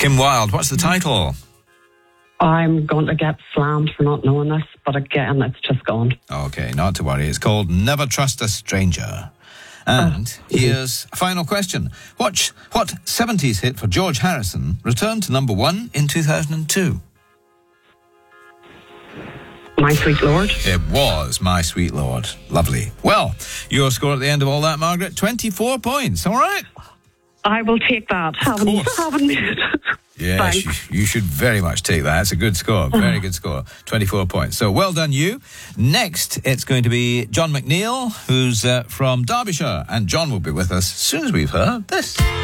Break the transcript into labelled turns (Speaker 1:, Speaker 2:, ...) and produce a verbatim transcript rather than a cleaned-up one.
Speaker 1: Kim Wilde, what's the title?
Speaker 2: I'm going to get slammed for not knowing this, but again, it's just gone.
Speaker 1: Okay, not to worry. It's called Never Trust a Stranger. And oh. here's a final question. What, what seventies hit for George Harrison returned to number one in two thousand two?
Speaker 2: My Sweet Lord.
Speaker 1: It was My Sweet Lord. Lovely. Well, your score at the end of all that, Margaret, twenty-four points. All right?
Speaker 2: I will take that. Haven't, haven't made it.
Speaker 1: Yes, you, you should very much take that. It's a good score. Very good score. twenty-four points. So well done, you. Next, it's going to be John McNeil, who's uh, from Derbyshire. And John will be with us as soon as we've heard this.